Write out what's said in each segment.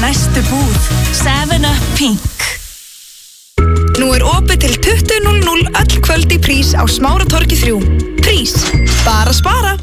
næstu búð. 7up Pink. Nú opið til 20.00 öll kvöld í Prís á Smáratorgi 3. Prís, bara spara.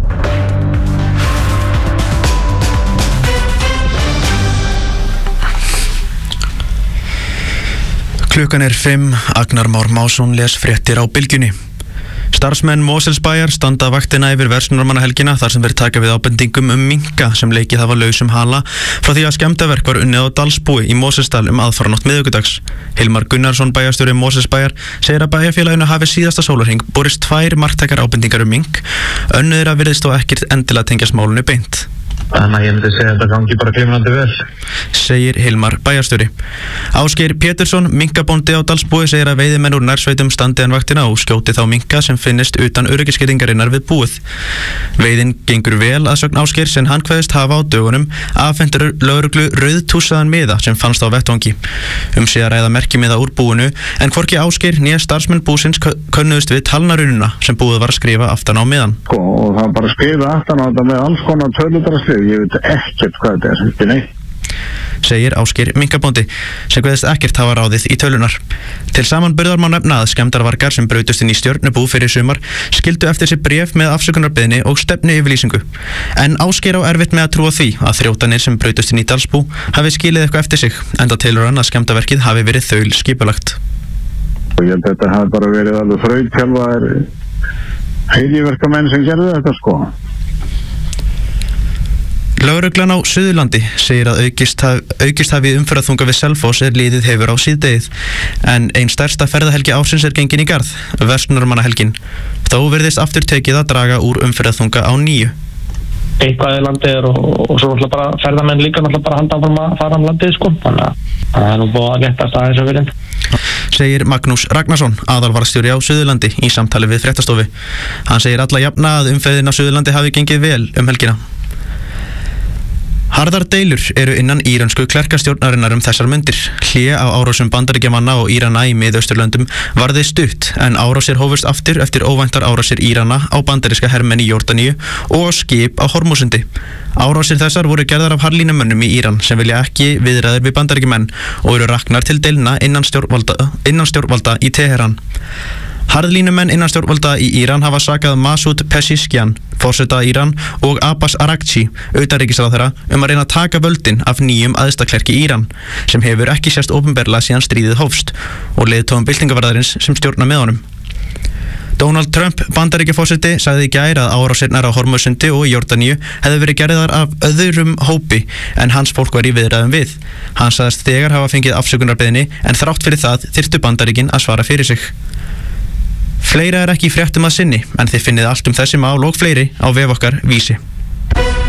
Klukkan 5, Agnar Már Másson les fréttir á Bylgjunni. Starfsmenn Mosfellsbæjar standa vaktina yfir verslunarmannahelgina þar sem þeir taka við ábendingum minka sem leikið hafa lausum hala frá því að skemmdarverk var unnið á Dalsbúi í Mosfellsdal aðfaranótt miðvikudags. Hilmar Gunnarsson, bæjarstjóri Mosfellsbæjar, segir að bæjarfélaginu hafi síðasta sólarhring borist 2 marktækar ábendingar mink. Önnur þeirra virðist þó ekkert endilega tengjast málinu beint. Þannig að ég myndi segja að þetta gangi bara glimrandi vel, segir Hilmar, bæjarstjóri. Ásgeir Pétursson, minkabóndi á Dalsbúi, segir að veiðimenn úr nærsveitum standi en vaktina og skjóti þá minka sem finnist utan öryggisskiltingarinnar við búið. Veiðin gengur vel að sögn Ásgeir sem hann kveðist hafa á dögunum afhentur lögreglu rauðtúsaðan miða sem fannst á vettvangi. Sé að ræða merkimiða úr búinu en hvorki Ásgeir né starfsmenn búsins könnuðust við talnarununa sem búið var að skrifa aftan á miðan. Og það bara skrifa aftan á þetta með alls konar tölutaraskrif. Ég veit ekkert hvað þetta neitt. Segir Ásgeir minkabóndi sem kveðist ekkert hafa ráðið í tölunar. Til samanburðar má nefna að skemmdarvargar sem brautust inn í Stjörnubú fyrir sumar skildu eftir sig bréf með afsökunarbeiðni og stefnu yfirlýsingu. En Ásgeir á erfitt með að trúa því að þrjótanir sem brautust inn í Dalsbú hafi skilið eitthvað eftir sig, enda telur hann að skemmdarverkið hafi verið þaul skipulagt. Ég held að þetta hafi bara verið alveg þrautþjálfaðir hryðjuverkamenn sem gerðu þetta sko. Lögreglan á Suðurlandi segir að aukist hafi umferðarþunga við Selfoss liðið hefur á síðdegið, en ein stærsta ferðahelgi ársins gengin í garð, verslunarmannahelgin. Þó virðist aftur tekið að draga úr umferðarþunga á nýju. Eitthvað í landið og svo náttúrulega bara ferðamenn líka náttúrulega bara halda áfram að fara landið sko, þannig að það nú búið að léttast aðeins á virðin. Segir Magnús Ragnarsson, aðalvarðstjóri á Suðurlandi í samtali við fréttastofu. Hann segir alla jafna að umferðin á Suðurlandi hafi gengið vel helgina. Harðar deilur eru innan írönsku klerkastjórnarinnar þessar mundir. Hlé á árásum Bandaríkjamanna og Írana í Miðausturlöndum varði stutt, en árásir hófust aftur eftir óvæntar árásir Írana á bandaríska hermenn í Jórdaníu og á skip á Hormúsundi. Árásir þessar voru gerðar af harðlínumönnum í Íran sem vilja ekki viðræður við bandaríkjamenn og eru raknar til deilna innan stjórnvalda í Teheran. Harðlínumenn innan stjórnvalda í Íran hafa sakað Masoud Pezeshkian, forseta Íran, og Abbas Araghchi, utanríkisráðherra, að reyna að taka völdin af nýjum æðstaklerki Íran, sem hefur ekki sést opinberlega síðan stríðið hófst, og leiðtogum byltingavarðarins sem stjórna með honum. Donald Trump, Bandaríkjaforseti, sagði í gær að árásirnar á Hormúsundi og í Jórdaníu hefðu verið gerðar af öðrum hópi en hans fólk var í viðræðum við. Hann sagðist þegar hafa fengið afsökunarbeiðni en þrátt fyrir það þyrftu Bandaríkin að svara fyrir sig. Fleira ekki í fréttum að sinni, en þið finnið allt þessi mál og fleiri á vef okkar Vísi.